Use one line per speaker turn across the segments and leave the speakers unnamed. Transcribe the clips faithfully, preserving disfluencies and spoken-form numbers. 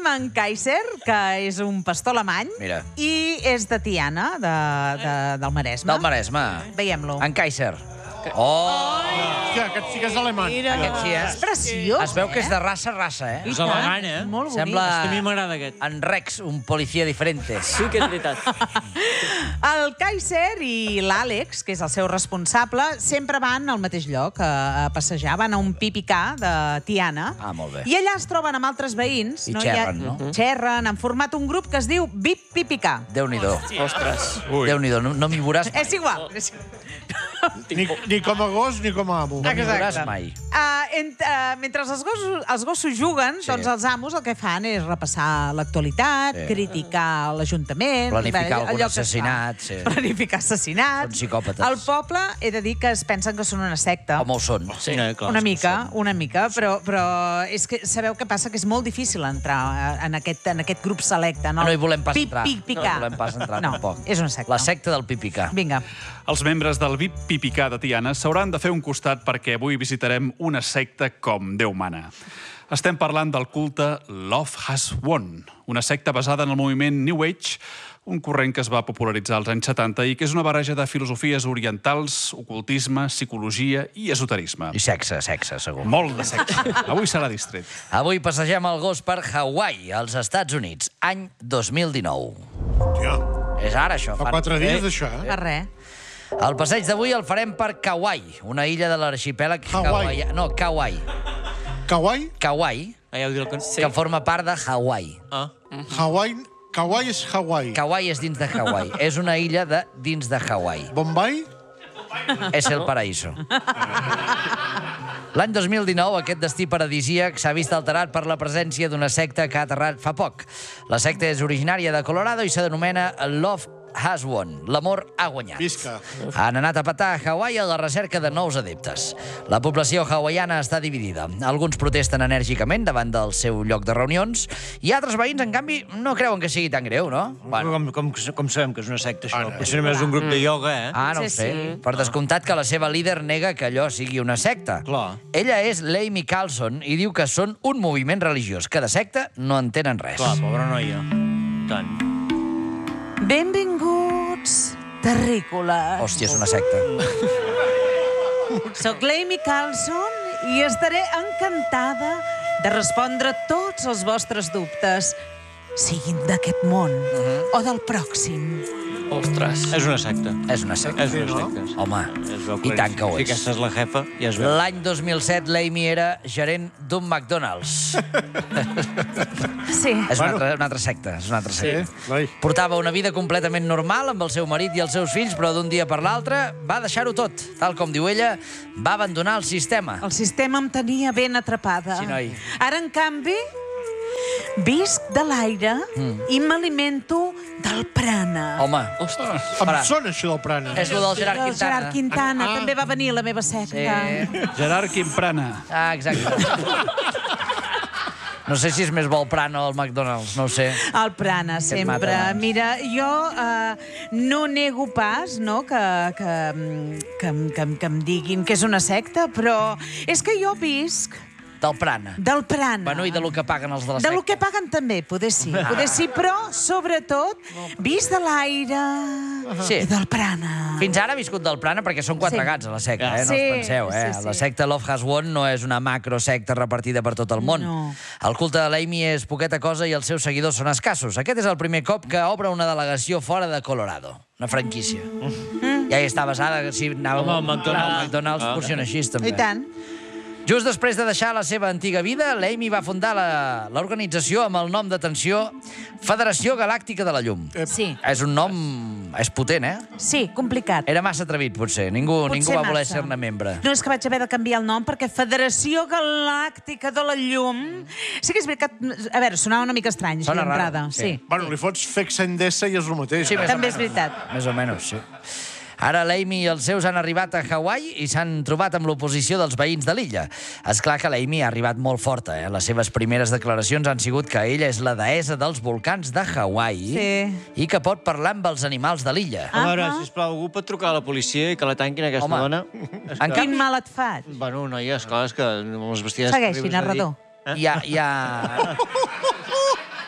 en Kaiser, que és un pastor alemany.
Mira.
I és de Tiana, de, de, del Maresme.
Del Maresme.
Veiem-lo.
En Kaiser. Oh!
Hòstia, aquest sí que és alemany.
Aquest sí, eh?
És preciós,
Es veu que és
eh?
de raça, raça, eh?
És elegant, eh?
Molt bonic.
Sembla
A mi m'agrada aquest.
en Rex, un policia diferente.
Sí que és veritat.
El Kaiser i l'Àlex, que és el seu responsable, sempre van al mateix lloc a, a passejar. Van a un pipicà de Tiana.
Ah, molt bé.
I allà es troben amb altres veïns.
I
no?
xerren,
I ha-
no?
Xerren, han format un grup que es diu Vip Pipicà.
Déu-n'hi-do.
Ostres.
Déu-n'hi-do, no, no m'hi veuràs mai.
És igual. És...
Ni, ni com a gos ni com a amo.
No m'hi veuràs mai.
Uh, ent, uh, mentre els gossos, els gossos juguen,
Sí.
doncs els amos el que fan és repassar l'actualitat,
Sí.
criticar l'Ajuntament...
Planificar algun
allò que es fa.
assassinat, sí.
Planificar assassinats.
Són psicòpates.
Al poble he de dir que es pensen que són una secta.
Com ho són.
Sí, eh, clar.
Una mica, una mica, però, però és que sabeu què passa? Que és molt difícil entrar en aquest, en aquest grup selecte. No,
No hi volem pas
Pip,
entrar.
Pic,
No
picar.
hi volem pas entrar,
no,
tampoc.
és una secta.
La secta del pipicà.
Vinga.
Els membres del V I P Pipicà de Tiana s'hauran de fer un costat perquè avui visitarem una secta com Déu mana. Estem parlant del culte Love Has Won, una secta basada en el moviment New Age, un corrent que es va popularitzar als anys setanta i que és una barreja de filosofies orientals, ocultisme, psicologia i esoterisme.
I sexe, sexe, segur.
Molt de sexe. Avui serà distret.
Avui passegem el gos per Hawaii, als Estats Units, any dos mil dinou.
Hòstia,
És ara, això.
fa quatre dies d'això, eh?
Per res.
El passeig d'avui el farem per Kauai, una illa de l'arxipèlag
Hawaii.
Kauai. No, Kauai.
Kauai?
Kauai,
Ah, ja ho diu el con... Sí.
que forma part de Hawaii.
Ah.
Hawaii? Kauai és Hawaii.
Kauai és dins de Hawaii. És una illa de dins de Hawaii.
Bombay?
És el paraíso. L'any dos mil dinou, aquest destí paradisíac s'ha vist alterat per la presència d'una secta que ha aterrat fa poc. La secta és originària de Colorado i s'anomena Love Has Won. L'amor ha guanyat.
Visca.
Han anat a petar a Hawaii a la recerca de nous adeptes. La població hawaiana està dividida. Alguns protesten enèrgicament davant del seu lloc de reunions i altres veïns, en canvi, no creuen que sigui tan greu, no?
Bueno. Com, com, com sabem que és una secta, això? Potser només és un grup de ioga, eh?
Ah, no ho
Sí,
sé.
sí.
Per descomptat que la seva líder nega que allò sigui una secta.
Clar.
Ella és l'Amy Carlson i diu que són un moviment religiós, que de secta no en tenen res.
Clar, pobra noia. Tant.
Benvinguts, terrícoles.
Hòstia, és una secta.
Soc l'Amy Carlson i estaré encantada de respondre tots els vostres dubtes, siguin d'aquest món o del pròxim.
Ostres. És una secta.
És una secta.
És una secta. sí.
Home,
Es veu
i tant que ho
Si
és.
aquesta és la jefa, ja es veu.
L'any dos mil set, l'Amy era gerent d'un McDonald's.
Sí.
És una altra, una altra secta, és una altra secta.
Noi.
Portava una vida completament normal amb el seu marit i els seus fills, però d'un dia per l'altre va deixar-ho tot. Tal com diu ella, va abandonar el sistema.
El sistema em tenia ben atrapada.
Sí, noi.
Ara, en canvi, visc de l'aire i m'alimento del prana.
Home,
Ostres.
Em
Espera.
sona això del prana.
és lo del Gerard
El Gerard
Quintana.
Quintana
Ah.
també va venir a la meva secta.
Sí.
Gerard Quimprana.
Ah, exacte. No sé si és més bo el Prana o el McDonald's, no ho sé.
El prana, sempre.
mata abans.
Mira, jo eh, no nego pas no, que, que, que, que, que em diguin que és una secta, però és que jo visc
Del Prana.
del prana.
Bueno, i de lo que paguen els de la
De
secta.
lo que paguen també, poder sí. Poder sí, però, sobretot, visc de l'aire
Sí.
i del prana.
Fins ara ha viscut del Prana perquè són quatre
Sí.
gats a la secta, eh? No
Sí,
us penseu, eh?
sí, sí.
La secta Love Has Won no és una macrosecta repartida per tot el món.
No.
El culte de l'Amy és poqueta cosa i els seus seguidors són escassos. Aquest és el primer cop que obre una delegació fora de Colorado. Una franquícia.
Mm.
Ja hi està basada, si anàvem...
Home, el McDonald's.
El McDonald's
Ah.
funciona així, també.
I tant.
Just després de deixar la seva antiga vida, l'Amy va fundar la- l'organització amb el nom d'atenció Federació Galàctica de la Llum.
Sí,
És un nom... és potent, eh?
sí, complicat.
Era massa atrevit, potser. Ningú,
Potser
ningú va voler
massa.
ser-ne membre.
No, és que vaig haver de canviar el nom perquè Federació Galàctica de la Llum... Sí que és veritat... A veure, sonava una mica estrany,
Sona
així d'entrada.
raro, sí.
Sí.
Bueno, li fots Fex Endesa i és el mateix.
Sí, més o
També és
menys.
veritat.
Més o menys, sí. Ara l'Amy i els seus han arribat a Hawaii i s'han trobat amb l'oposició dels veïns de l'illa. És clar que l'Amy ha arribat molt forta. Eh? Les seves primeres declaracions han sigut que ella és la deessa dels volcans de Hawaii
Sí.
i que pot parlar amb els animals de l'illa.
A veure,
Ah.
sisplau, algú pot trucar a la policia i que la tanquin aquesta
Home.
dona? És
En
que...
Quin mal et faig?
Bueno, noia, esclar, és que amb les bestietes...
Segueixi,
terribles que
narrador.
dic, eh?
Hi ha... Hi ha...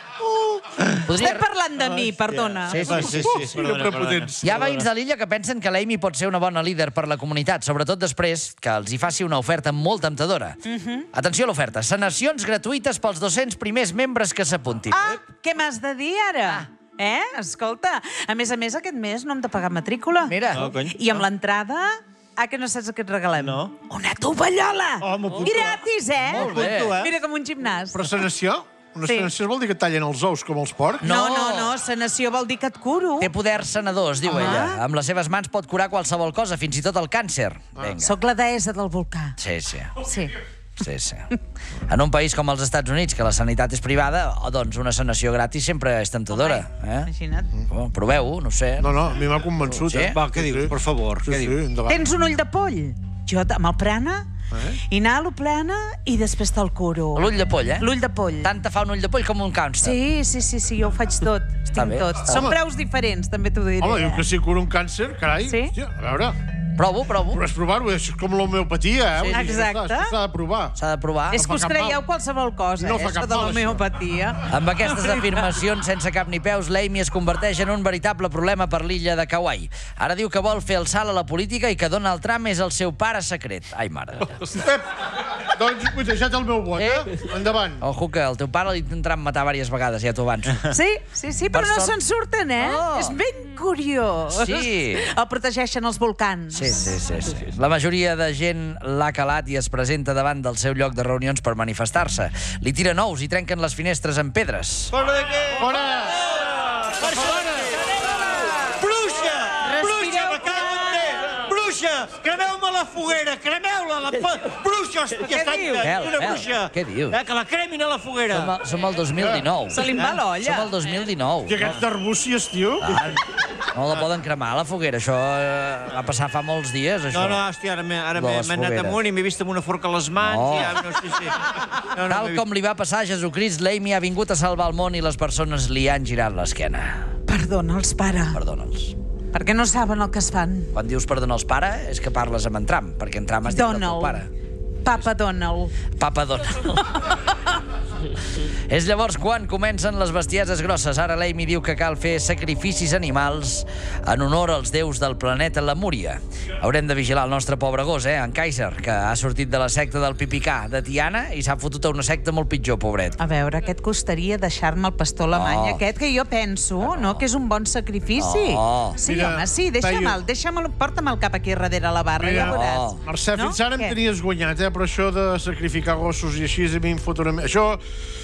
Estem parlant de mi, perdona.
Sí, sí,
Sí, sí, sí, perdona, perdona.
Hi ha veïns de l'illa que pensen que l'Amy pot ser una bona líder per la comunitat, sobretot després que els hi faci una oferta molt temptadora. Atenció a l'oferta. Sanacions gratuïtes pels dos-cents primers membres que s'apuntin.
Ah, què m'has de dir ara? Eh? Escolta, a més a més, aquest mes no hem de pagar matrícula.
Mira.
No, cony.
I amb l'entrada... Ah, que no saps què et regalem?
No.
Una tovallola!
Oh, m'apunto.
I gratis, eh?
Molt bé.
M'apunto, eh?
Mira, com un gimnàs.
Però sanació? Una
Sí.
sanació vol dir que tallen els ous com els porcs?
No, no, no, sanació vol dir que et curo.
Té poders sanadors, diu
Home.
ella. Amb les seves mans pot curar qualsevol cosa, fins i tot el càncer. Vinga.
Soc la deessa del volcà.
Sí, sí.
Sí.
Sí, sí. En un país com els Estats Units, que la sanitat és privada, oh, doncs una sanació gratis sempre és temptadora. Eh?
Imagina't.
Oh, proveu-ho, no ho sé.
No, no, a mi m'ha convençut.
Sí?
Eh?
Va, què dius? Per favor,
Sí,
què
sí,
dius?
endavant.
Tens un ull de poll? Jo amb el prana,
Eh?
inhalo plana i després te'l curo.
L'ull de poll, eh?
L'ull de poll.
Tant te fa un ull de poll com un càncer.
Sí, sí, sí, sí, jo ho faig tot.
Està
Tinc
bé,
tot.
està
Són
bé.
preus diferents, també t'ho diré.
Home, diu
eh?
que si cura un càncer, carai.
Sí?
Hòstia, a veure,
Provo, provo.
però és provar-ho, és com l'homeopatia, eh?
Sí,
Vull dir,
exacte.
Això s'ha de provar.
S'ha de provar.
És que us
fa cap
creieu
mal.
qualsevol cosa,
No
eh,
fa
això
cap
de
mal,
l'homeopatia.
Amb aquestes afirmacions sense cap ni peus, l'Amy es converteix en un veritable problema per l'illa de Kauai. Ara diu que vol fer el salt a la política i que Donald Trump és el seu pare secret. Ai, mare.
Ep, doncs vull deixar el meu vot, eh? Endavant.
Ojo que el teu pare l'intentaran matar diverses vegades, ja t'ho avanço.
Sí, sí, sí, però
Per
no
sort-
se'n surten, eh?
Oh.
És ben curiós.
Sí.
El protegeixen els volcans.
Sí, sí, sí, sí. La majoria de gent l'ha calat i es presenta davant del seu lloc de reunions per manifestar-se. Li tiren ous i trenquen les finestres amb pedres.
Fora de què?
Fora!
Bruixa! Bruixa,
Respireu
me cago en Déu! Bruixa! Cremeu-me la foguera! Cremeu-la! La fa... Bruixa, hòstia,
Què
santa!
diu?
Vel,
Una
vel,
bruixa!
què diu?
Eh, que la cremin a la foguera!
Som, el- som el dos mil dinou.
Se li en va l'olla.
Som el dos mil dinou.
I aquests d'arbúcies, tio?
Ah, no la poden cremar, la foguera. Això eh, va passar fa molts dies, això.
No, no, hòstia, ara m'he ara
De
m'he
les
m'he anat
fogueres.
amunt i m'he vist amb una forca a les mans
No.
i ja... No, sí, sí. No, no,
Tal
m'he
com li va passar a Jesucrist, l'Amy ha vingut a salvar el món i les persones li han girat l'esquena.
Perdona'ls, pare,
Perdona'ls.
perquè no saben el que es fan.
Quan dius perdona'ls, pare, és que parles amb en Trump, perquè en Trump es diu el teu pare.
Donald. Papa Donald.
Papa Donald. És llavors quan comencen les bestieses grosses. Ara l'Amy diu que cal fer sacrificis animals en honor als déus del planeta Lemúria. Haurem de vigilar el nostre pobre gos, eh, en Kaiser, que ha sortit de la secta del Pipicà de Tiana i s'ha fotut a una secta molt pitjor, pobret.
A veure, què et costaria deixar-me el pastor alemany
No.
aquest, que jo penso, no, que és un bon sacrifici?
No.
Sí,
Mira,
home, sí, deixa'me'l,
feia-
deixa'me'l, porta'm el cap aquí darrere la barra,
Mira,
ja veuràs.
oh.
Mercè,
No?
fins ara em
Què?
tenies guanyat, eh? Però això de sacrificar gossos i així a mi em fotrà... Això...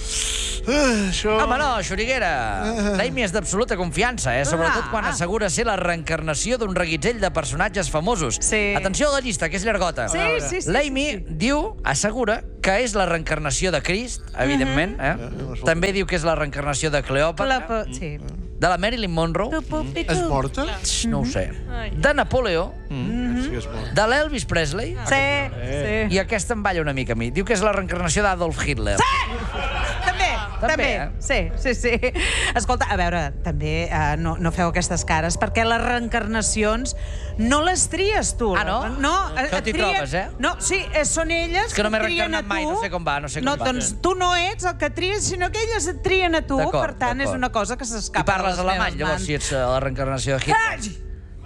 Uh, això...
Home, no, Xuriguera. L'Amy és d'absoluta confiança, eh? Sobretot
Ah.
quan assegura ser la reencarnació d'un reguitzell de personatges famosos.
Sí.
Atenció a la llista, que és llargota.
Sí, sí, sí.
L'Amy diu, assegura, que és la reencarnació de Crist, evidentment. Eh? També diu que és la reencarnació de Cleòpatra,
La, sí.
de la Marilyn Monroe,
És morta?
Tx, no ho sé, de Napoleó,
Sí que és morta.
de l'Elvis Presley,
Sí, sí.
i aquesta em balla una mica a mi. Diu que és la reencarnació d'Adolf Hitler.
També,
També,
també.
eh?
Sí, sí, sí. Escolta, a veure, també eh, no, no feu aquestes cares, perquè les reencarnacions no les tries tu.
Ah, no?
No,
Això
et
t'hi
trien-
trobes, eh?
No, sí, eh, són elles
És que no m'he
et trien
reencarnat
a
mai,
tu.
no sé com va, no sé com
no,
va.
Doncs tu no ets el que tries, sinó que elles et trien a tu.
D'acord,
Per tant, és
d'acord.
una cosa que
I
s'escapa de
parles
les
alemany,
meves
llavors,
mans.
si ets eh, la reencarnació de Hitler.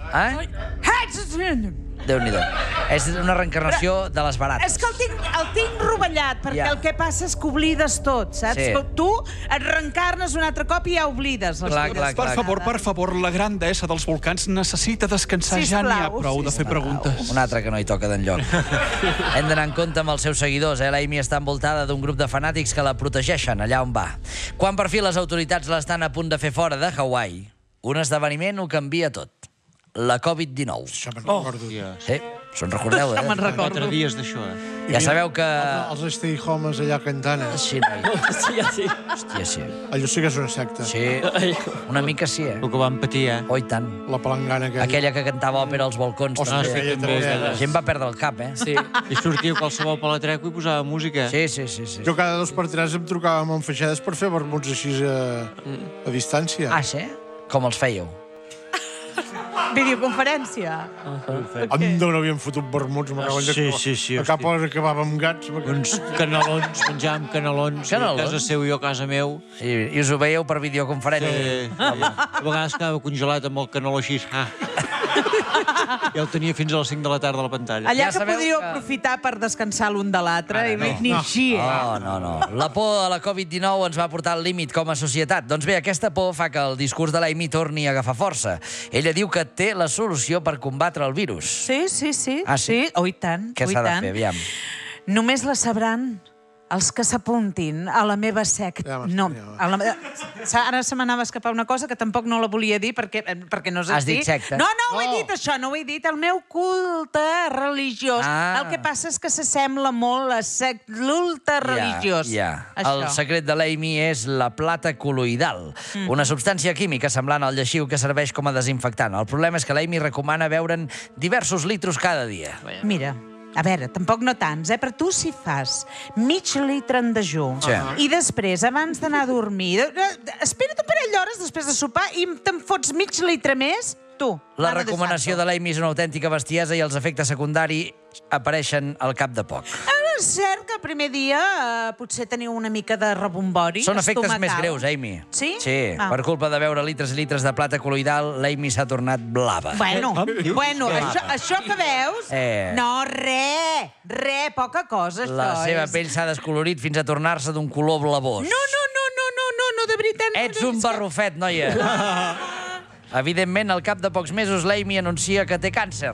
Eh? Déu-n'hi-do. És una reencarnació de les barates.
És que el tinc, el tinc rovellat, perquè
Ja.
el que passa és que oblides tot, saps?
Sí.
Tu et reencarnes un altre cop i ja oblides les
Clar,
teves
clar,
Per
clar.
favor, per favor, la gran deessa dels volcans necessita descansar. Ja n'hi ha
Sisplau,
prou de fer preguntes.
Un altre que no hi toca d'enlloc. Hem d'anar en compte amb els seus seguidors. Eh? L'Amy està envoltada d'un grup de fanàtics que la protegeixen allà on va. Quan per fi les autoritats l'estan a punt de fer fora de Hawaii, un esdeveniment ho canvia tot. La covid dinou.
Això me'n recordo.
Sí, se'n recordeu, eh?
Me'n recordo.
Quatre dies d'això, eh?
Ja sabeu que...
Els stay homes allà cantant, eh?
Sí, noi.
Sí, sí.
Hòstia, sí.
Allò sí que és una secta.
Sí, una mica sí, eh?
El que vam patir, eh?
Oh, i tant.
La palangana aquella.
Aquella que cantava òpera als balcons.
Ostres,
també.
aquella
també,
també.
La gent va perdre el cap, eh?
Sí.
I sortia qualsevol palatreco i posava música.
Sí, sí, sí. sí.
Jo cada dos per tres em trucava amb enfaixades per fer vermuts així a, a distància.
Ah, sí? Com els fèieu?
Videoconferència.
Anda, no havíem fotut vermuts.
Sí, sí, sí.
A cap hora acabàvem gats.
Uns canelons, menjàvem canelons.
Canelons?
A casa seu i jo a casa meu.
I, i us ho veieu per videoconferència.
Sí. A vegades quedava congelat amb el caneló així. Ah. Ja el tenia fins a les cinc de la tarda a la pantalla.
Allà
Ja
que
sabeu
podríeu
que-
aprofitar per descansar l'un de l'altre i
no.
ni així.
Oh, no, no. La por a la covid dinou ens va portar al límit com a societat. Doncs bé, aquesta por fa que el discurs de l'Amy torni a agafar força. Ella diu que té la solució per combatre el virus.
Sí, sí, sí.
Ah, sí?
Oh, i tant.
Què
oh, i
s'ha de
tant.
fer, aviam?
Només la sabran els que s'apuntin a la meva secta.
Ja m'està,
No,
ja.
a la... Ara se m'anava a escapar una cosa que tampoc no la volia dir perquè, perquè no és
Has
així.
dit secta?
No, no, ho he
No.
dit, això, no ho he dit. El meu culte religiós.
Ah.
El que passa és que s'assembla molt a sect... l'ulte religiós.
Ja, ja. El
Això.
secret de l'Amy és la plata col·loidal, mm. una substància química semblant al lleixiu que serveix com a desinfectant. El problema és que l'Amy recomana beure'n diversos litros cada dia.
Mira, a veure, tampoc no tants, eh? Però tu si fas mig litre en dejú
Sí.
i després, abans d'anar a dormir, de- de- espera't un parell d'hores després de sopar i te'n fots mig litre més, tu.
La
mano de
recomanació
santo.
de l'Amy és una autèntica bestiesa i els efectes secundaris apareixen al cap de poc.
Ara és cert que el primer dia eh, potser teniu una mica de rebombori
Són efectes
estomacal.
més greus, Amy.
Sí?
Sí,
Ah.
per culpa de beure litres i litres de plata col·loidal, l'Amy s'ha tornat blava.
Bueno,
dius?
bueno això, això que veus...
Eh.
No, re, re, poca cosa, això.
La seva
és...
pell s'ha descolorit fins a tornar-se d'un color blavós.
No, no, no, no, no, no, no, de veritat. no,
Ets
no,
un
és que-
barrufet, noia. Evidentment, al cap de pocs mesos, l'Amy anuncia que té càncer.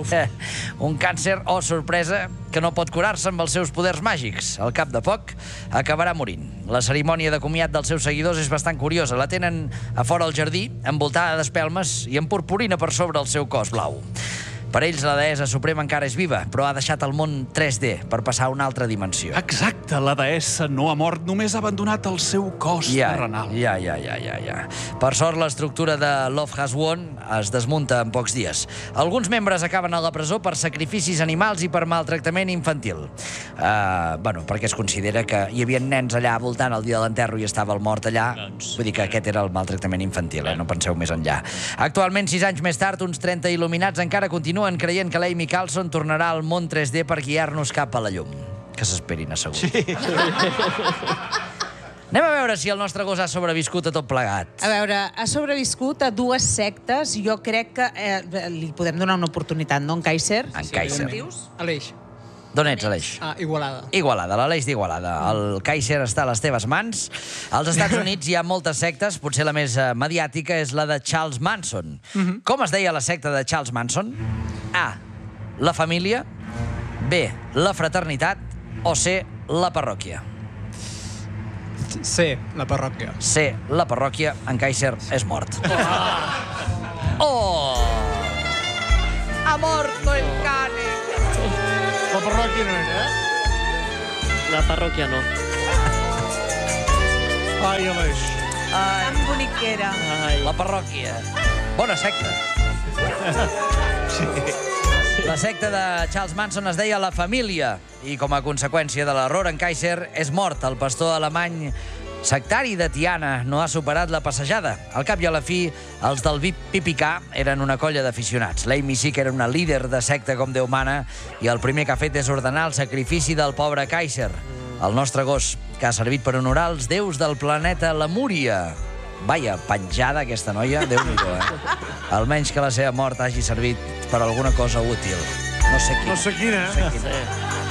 Un càncer, oh, sorpresa, que no pot curar-se amb els seus poders màgics. Al cap de poc, acabarà morint. La cerimònia de comiat dels seus seguidors és bastant curiosa. La tenen a fora al jardí, envoltada d'espelmes i amb purpurina per sobre el seu cos blau. Per ells, la deessa suprema encara és viva, però ha deixat el món tres D per passar a una altra dimensió.
Exacte, la deessa no ha mort, només ha abandonat el seu cos
Ja,
terrenal.
ja, ja, ja, ja, ja. Per sort, l'estructura de Love Has Won es desmunta en pocs dies. Alguns membres acaben a la presó per sacrificis animals i per maltractament infantil. Uh, bueno, perquè es considera que hi havia nens allà voltant el dia de l'enterro i estava el mort allà. Vull dir que aquest era el maltractament infantil, eh? No penseu més enllà. Actualment, sis anys més tard, uns trenta il·luminats encara continuen creient que l'Amy Carlson tornarà al món tres D per guiar-nos cap a la llum. Que s'esperin asseguts. Sí. Anem a veure si el nostre gos ha sobreviscut a tot plegat.
A veure, ha sobreviscut a dues sectes. Jo crec que eh, li podem donar una oportunitat, no, en Kaiser?
En Kaiser.
Com dius?
Aleix.
D'on ets, Aleix?
Ah, Igualada.
Igualada, l'Aleix d'Igualada. El Kaiser està a les teves mans. Als Estats Units hi ha moltes sectes, potser la més eh, mediàtica és la de Charles Manson. Mm-hmm. Com es deia la secta de Charles Manson? A. La família. B. La fraternitat. O C. La parròquia.
C, la parròquia.
C. La parròquia. En Kaiser és mort. Oh! Ha morto el cane!
La parròquia no era, eh?
La parròquia no.
Ai, Aleix.
Tan bonic que era.
Ai.
La parròquia. Bona secta. La secta de Charles Manson es deia La Família i, com a conseqüència de l'error, en Kaiser és mort. El pastor alemany sectari de Tiana no ha superat la passejada. Al cap i a la fi, els del V I P Pipicà eren una colla d'aficionats. L'Amy sí que era una líder de secta com Déu mana i el primer que ha fet és ordenar el sacrifici del pobre Kaiser, el nostre gos, que ha servit per honorar els déus del planeta Lemúria. Vaja, penjada aquesta noia, Déu-n'hi-do, eh? Almenys que la seva mort hagi servit per alguna cosa útil. No sé quina.
No sé quina,
No sé
eh?
quina.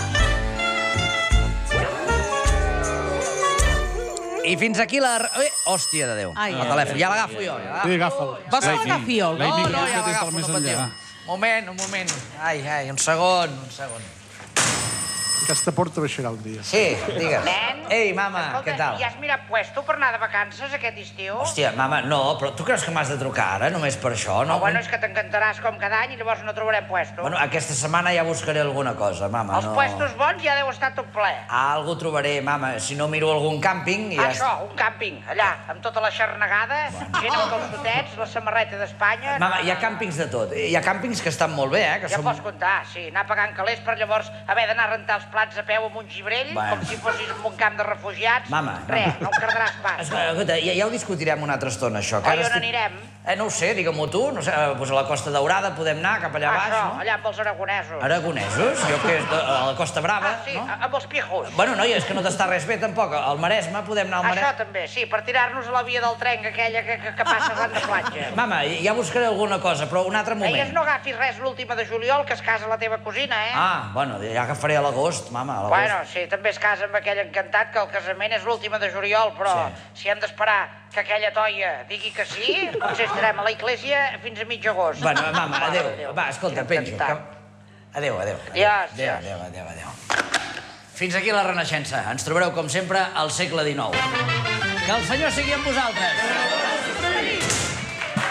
I fins aquí la... Eh, hòstia de Déu,
Ai,
el
ai,
telèfon. Ja l'agafo jo. Ja
Sí, agafa'l.
Vols que l'agafi jo?
L'Amy
No, no, ja
Carlson des del
l'agafo,
més
no patiu.
enllà.
Moment, un moment. Ai, ai, un segon, un segon.
Aquesta porta baixarà un dia.
Sí, digues.
Nen,
Ei, mama,
escolta,
què tal?
ja has mirat puesto per anar de vacances aquest estiu?
Hòstia, mama, no, però tu creus que m'has de trucar ara, només per això? No,
Oh, bueno, és que t'encantaràs com cada any i llavors no trobarem puesto.
Bueno, aquesta setmana ja buscaré alguna cosa, mama.
Els
no...
puestos bons ja deu estar tot ple.
Algo trobaré, mama. Si no, miro algun càmping i ja...
Això, un càmping, allà, amb tota la xarnegada, gent amb calçotets, la samarreta d'Espanya...
Mama, hi ha càmpings de tot. Hi ha càmpings que estan molt bé, eh? Que
Ja
són...
pots comptar, sí, anar pagant calés per llavors haver d'anar a rentar els plats plats a peu amb un gibrell,
Bueno.
com si fossis en un camp de refugiats.
Mama,
Res,
mama.
no ho perdràs pas.
Escolta, ja, ja ho discutirem una altra estona, això.
Oi, on anirem?
Eh, no ho sé, digue-m'ho tu. No sé, eh, doncs a la Costa Daurada podem anar, cap allà baix,
Això,
no?
allà amb els aragonesos.
Aragonesos? Jo què és? De, a la Costa Brava,
Ah, sí,
no?
amb els pijos.
Bueno, noia, és que no t'està res bé, tampoc. Al Maresme podem anar al
Això
Maresme.
també, sí, per tirar-nos a la via del tren, aquella que, que, que passa arran de platja.
Mama, ja buscaré alguna cosa, però un altre moment.
Deies no agafis res l'última de juliol, que es casa la teva cosina, eh?
Ah, bueno, ja agafaré a l'agost, mama, a l'agost.
Bueno, sí, també es casa amb aquell encantat, que el casament és l'última de juliol, però
Sí.
si hem d'esperar que aquella toia digui que sí, potser estarem a la iglesia fins a mig agost.
Bueno, mama, adéu.
Adéu.
Va, escolta,
Quin
penjo.
encantat.
Que... Adéu, adéu.
Adiós,
Adéu,
adiós.
adéu, adéu, adéu. Fins aquí la Renaixença. Ens trobareu, com sempre, al segle dinou. Que el Senyor sigui amb vosaltres.